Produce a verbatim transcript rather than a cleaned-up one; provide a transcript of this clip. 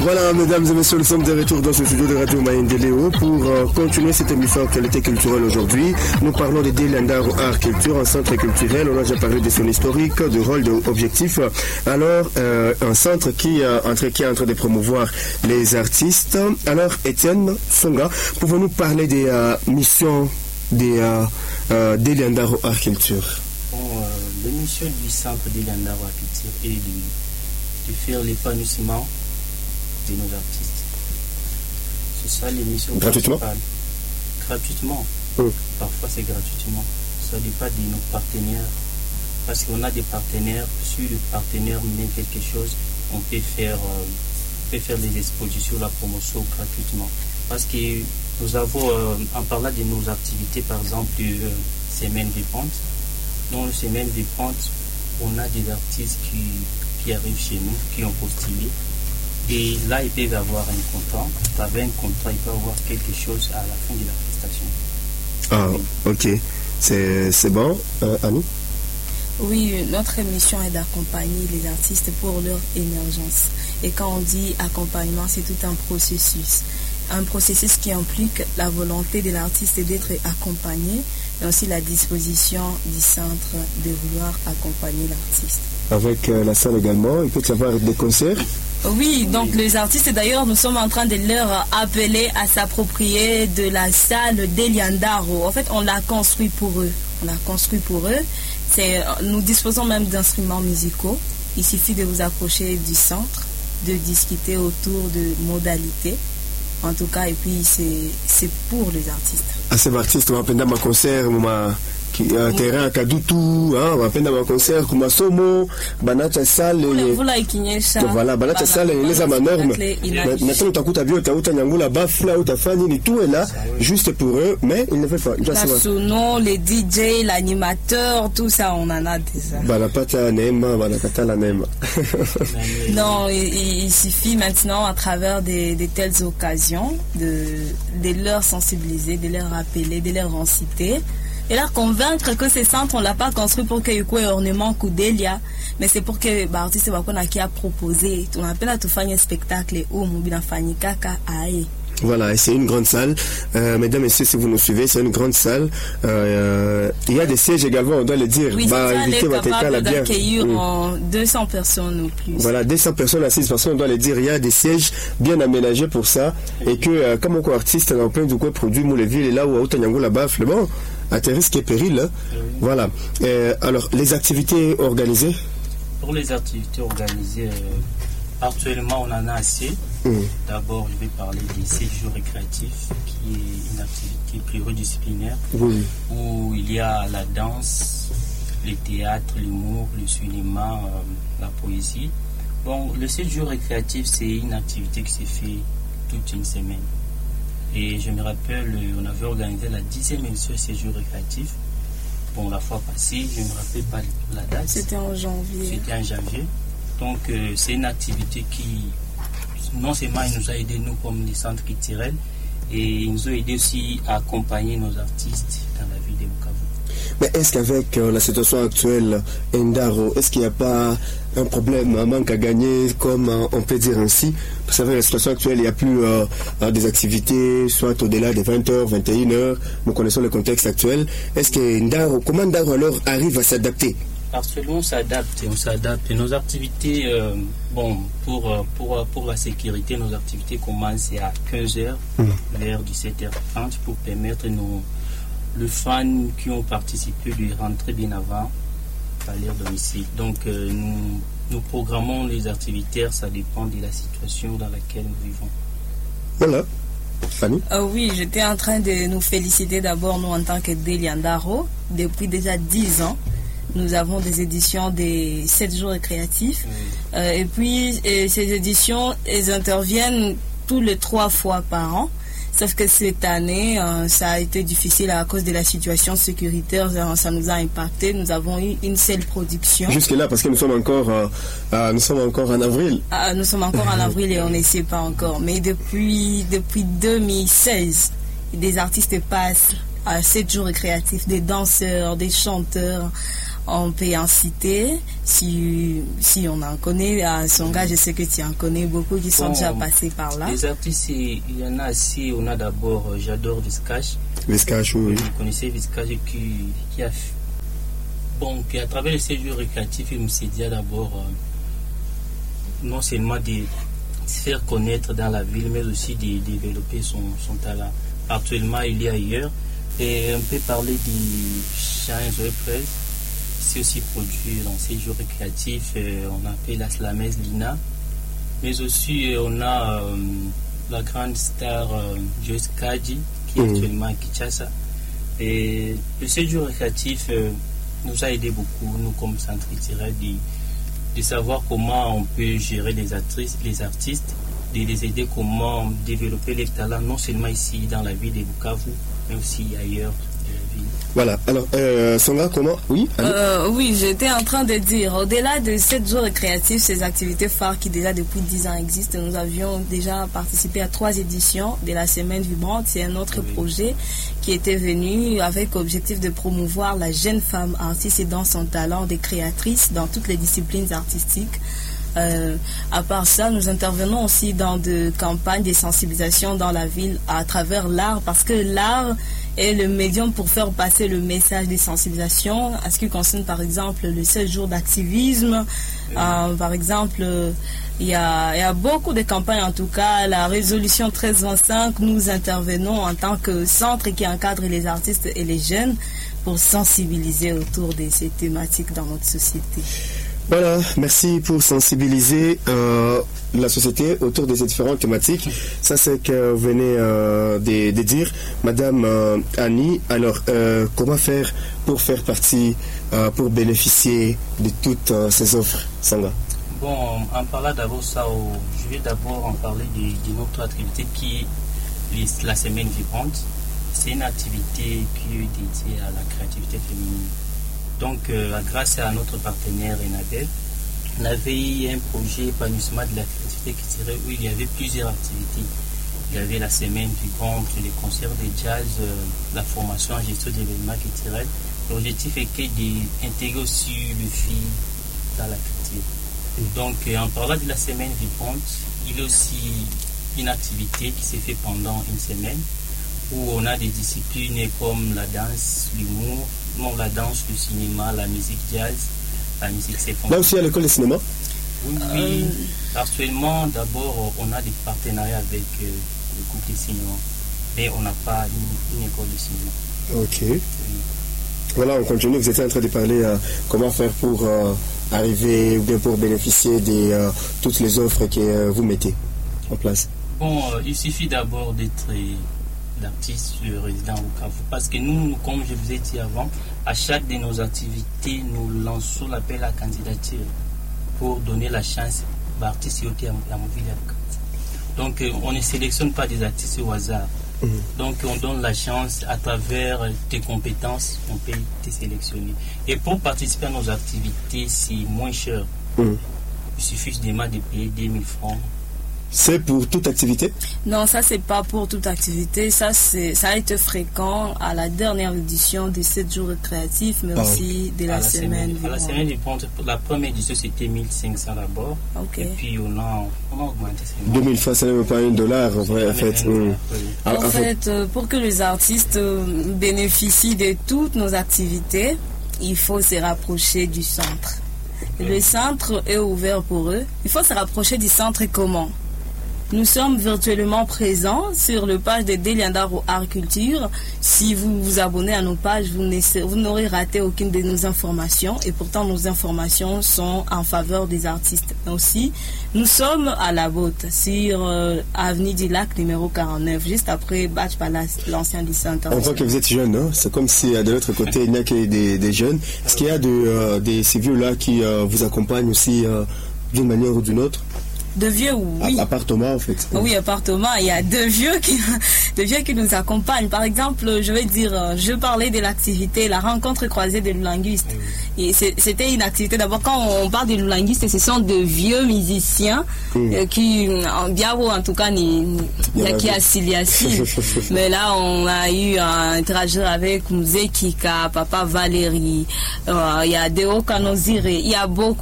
Voilà, mesdames et messieurs, nous sommes de retour dans ce studio de Radio Maendeleo pour euh, continuer cette émission Qualité culturelle aujourd'hui. Nous parlons de Deliandaro Art Culture, un centre culturel. On a déjà parlé de son historique, de rôle, d'objectif. Alors, euh, un centre qui, euh, entre, qui est en train de promouvoir les artistes. Alors, Étienne Songa, pouvons-nous parler des euh, missions des euh, euh, Deliandaro Art Culture? Bon, euh, la mission du centre Deliandaro Art Culture est de, de faire l'épanouissement de nos artistes. C'est ça l'émission. Gratuitement? Gratuitement. Mmh. Parfois c'est gratuitement. Ça dépend de nos partenaires. Parce qu'on a des partenaires. Si le partenaire mène quelque chose, on peut faire, euh, on peut faire des expositions, la promotion gratuitement. Parce que nous avons, euh, en parlant de nos activités, par exemple, de euh, semaine des pentes. Dans la semaine des pentes, on a des artistes qui, qui arrivent chez nous, qui ont postulé. Et là, ils peuvent avoir un contrat. Avec un contrat, ils peuvent avoir quelque chose à la fin de la prestation. Ah, oui. Ok. C'est, c'est bon. Euh, Annie? Oui, notre mission est d'accompagner les artistes pour leur émergence. Et quand on dit accompagnement, c'est tout un processus. Un processus qui implique la volonté de l'artiste d'être accompagné, mais aussi la disposition du centre de vouloir accompagner l'artiste. Avec euh, la salle également, il peut y avoir des concerts? Oui, donc oui. Les artistes, d'ailleurs, nous sommes en train de leur appeler à s'approprier de la salle Deliandaro. En fait, on l'a construit pour eux. On l'a construit pour eux. C'est, nous disposons même d'instruments musicaux. Il suffit de vous approcher du centre, de discuter autour de modalités. En tout cas, et puis c'est, c'est pour les artistes. Ah, c'est artiste, on va appeler un concert, un terrain à Kadutu, on va appeler un concert, comme Somo, Banata Salle. Voilà, Banata Salle, les normes. Maintenant, tu as coupé ta bio, tu as coupé ta bafla, tu as fait tout est là, juste pour eux, mais ils ne veulent pas. La sono, les D J, l'animateur, tout ça, on en a déjà. Banapata Nema, Banapata la Nema. Non, il, il suffit maintenant, à travers des, de telles occasions, de, de leur sensibiliser, de leur rappeler, de leur inciter et leur convaincre que ces centres, on ne l'a pas construit pour qu'il y ait un ornement Koudelia, mais c'est pour que l'artiste qui a proposé, on appelle à tout faire un spectacle ou un fani kaka aïe. Voilà, c'est une grande salle. Euh, mesdames et messieurs, si vous nous suivez, c'est une grande salle. Euh, il y a des sièges également, on doit le dire. Oui, bah, c'est capable d'accueillir mmh. deux cents personnes ou plus. Voilà, deux cents personnes assises, parce qu'on doit le dire. Il y a des sièges bien aménagés pour ça. Et que, euh, comme on artiste, on a plein de quoi produire, Mouleville, et là où Aoutanyango, là-bas, bon, à tes risques et périls. Hein. Mmh. Voilà. Euh, alors, les activités organisées? Pour les activités organisées, euh, actuellement, on en a assez. Mmh. D'abord, je vais parler des séjours récréatifs, qui est une activité pluridisciplinaire, oui. Où il y a la danse, le théâtre, l'humour, le cinéma, euh, la poésie. Bon, le séjour récréatif, c'est une activité qui s'est faite toute une semaine. Et je me rappelle, on avait organisé la dixième édition séjour récréatif. Bon, la fois passée, je ne me rappelle pas la date. C'était en janvier. C'était en janvier. Donc, euh, c'est une activité qui... non seulement il nous a aidé nous comme des centres culturels, et il nous a aidé aussi à accompagner nos artistes dans la vie de Bukavu. Mais est-ce qu'avec euh, la situation actuelle, Ndaro, est-ce qu'il n'y a pas un problème, un manque à gagner, comme euh, on peut dire ainsi? Parce qu'avec la situation actuelle, il n'y a plus euh, des activités, soit au-delà des vingt heures, vingt et une heures, nous connaissons le contexte actuel. Est-ce que Ndaro, comment Ndaro alors arrive à s'adapter? Absolument, on s'adapte, on s'adapte. Nos activités, euh, bon, pour, pour, pour la sécurité, nos activités commencent à quinze heures, mmh. vers dix-sept heures trente, pour permettre nos, les fans qui ont participé de rentrer bien avant à leur domicile. Donc, euh, nous, nous programmons les activités, ça dépend de la situation dans laquelle nous vivons. Voilà. Fanny? Euh, oui, j'étais en train de nous féliciter d'abord, nous, en tant que Deliandaro, depuis déjà dix ans. Nous avons des éditions des sept jours récréatifs. Oui. Euh, et puis, et ces éditions, elles interviennent tous les trois fois par an. Sauf que cette année, euh, ça a été difficile à cause de la situation sécuritaire. Ça nous a impacté. Nous avons eu une seule production. Jusque-là, parce que nous sommes encore, euh, euh, nous sommes encore en avril. Ah, nous sommes encore en avril et on ne sait pas encore. Mais depuis, depuis deux mille seize, des artistes passent à sept jours récréatifs, des danseurs, des chanteurs. On peut en citer, si, si on en connaît. À Songa, je sais que tu en connais beaucoup qui sont bon, déjà passés par là. Les artistes, il y en a assez. On a d'abord, euh, j'adore Viscash. Viscash, oui. Vous connaissez Viscash qui, qui a bon, qui à travers le séjour récréatif, il me s'est dit d'abord, euh, non seulement de se faire connaître dans la ville, mais aussi de développer son, son talent. Actuellement, il est ailleurs. Et on peut parler du chant Zoé. C'est aussi produit dans ces jours récréatifs, euh, on appelle la Slamès Lina, mais aussi euh, on a euh, la grande star euh, Joyce Kaji qui est mmh. actuellement à Kinshasa. Et le séjour récréatif euh, nous a aidé beaucoup, nous comme centre culturel, de, de savoir comment on peut gérer les artistes, les artistes, de les aider comment développer les talents, non seulement ici dans la ville de Bukavu, mais aussi ailleurs. Voilà, alors, euh, Songa, comment? Oui euh, Oui, j'étais en train de dire, au-delà de sept jours récréatifs, ces activités phares qui déjà depuis dix ans existent, nous avions déjà participé à trois éditions de la Semaine Vibrante. C'est un autre oui. projet qui était venu avec l'objectif de promouvoir la jeune femme artiste et dans son talent de créatrice dans toutes les disciplines artistiques. Euh, à part ça, nous intervenons aussi dans des campagnes de sensibilisation dans la ville à travers l'art, parce que l'art est le médium pour faire passer le message de sensibilisation. À ce qui concerne par exemple le seul jour d'activisme, oui. euh, par exemple, il y a, il y a beaucoup de campagnes, en tout cas, la résolution treize vingt-cinq, nous intervenons en tant que centre qui encadre les artistes et les jeunes pour sensibiliser autour de ces thématiques dans notre société. Voilà, merci pour sensibiliser euh, la société autour de ces différentes thématiques. Ça, c'est ce que vous venez euh, de, de dire. Madame euh, Annie, alors, euh, comment faire pour faire partie, euh, pour bénéficier de toutes euh, ces offres, Sanga? Bon, en parlant d'abord ça, oh, je vais d'abord en parler de, de notre activité qui est la Semaine Vibrante. C'est une activité qui est dédiée à la créativité féminine. Donc, euh, grâce à notre partenaire Enabel, on avait eu un projet épanouissement de la créativité culturelle où il y avait plusieurs activités. Il y avait la semaine vivante, les concerts de jazz, euh, la formation en gestion d'événements culturels. L'objectif était d'intégrer aussi le fil dans la culture. Donc, euh, en parlant de la semaine vivante, il y a aussi une activité qui s'est faite pendant une semaine où on a des disciplines comme la danse, l'humour, non, la danse, le cinéma, la musique jazz, la musique symphonique. Là aussi, à l'école de cinéma? Oui, oui. Euh... Actuellement, d'abord, on a des partenariats avec euh, le groupe de cinéma, mais on n'a pas une, une école de cinéma. Ok. Oui. Voilà, on continue. Vous étiez en train de parler euh, comment faire pour euh, arriver ou bien pour bénéficier de euh, toutes les offres que euh, vous mettez en place. Bon, euh, il suffit d'abord d'être d'artiste résident au Bukavu, parce que nous, comme je vous ai dit avant, à chaque de nos activités, nous lançons l'appel à candidature pour donner la chance aux artistes qui sont à Mouville. Donc, euh, on ne sélectionne pas des artistes au hasard. Mmh. Donc, on donne la chance à travers tes compétences, on peut te sélectionner. Et pour participer à nos activités, c'est moins cher. Mmh. Il suffit seulement de payer deux mille francs. C'est pour toute activité? Non, ça c'est pas pour toute activité. Ça c'est, ça a été fréquent à la dernière édition des sept jours récréatifs, mais ah, aussi de la, la semaine. À la semaine vivante, la première édition c'était mille cinq cents d'abord. Okay. Et puis on a, on a augmenté. deux mille francs, c'est même pas un dollar en vrai, en fait. Mmh. En ah, fait, euh, pour que les artistes euh, bénéficient de toutes nos activités, il faut se rapprocher du centre. Oui. Le centre est ouvert pour eux. Il faut se rapprocher du centre comment? Nous sommes virtuellement présents sur le page de Deliandaro Art Culture. Si vous vous abonnez à nos pages, vous n'aurez raté aucune de nos informations. Et pourtant, nos informations sont en faveur des artistes. Aussi, nous sommes à la Botte, sur euh, Avenue du Lac, numéro quarante-neuf, juste après Batch Palace, l'ancien lycée international. On voit que vous êtes jeune, hein? C'est comme si de l'autre côté, il n'y a que des, des jeunes. Est-ce qu'il y a de, euh, des ces vieux-là qui euh, vous accompagnent aussi euh, d'une manière ou d'une autre? De vieux, oui. À, à part Thomas, en fait. Oui, à part Thomas, il y a deux vieux qui, de vieux qui nous accompagnent. Par exemple, je vais dire, je parlais de l'activité, la rencontre croisée des linguistes. Et c'était une activité, d'abord, quand on parle des linguistes, ce sont de vieux musiciens mm. euh, qui, en Biabo en tout cas, il y a qui a Siliassi. Mais là, on a eu un trajet avec Mzee Kika, Papa Valérie, il euh, y a Deo Kanozire, il y a beaucoup.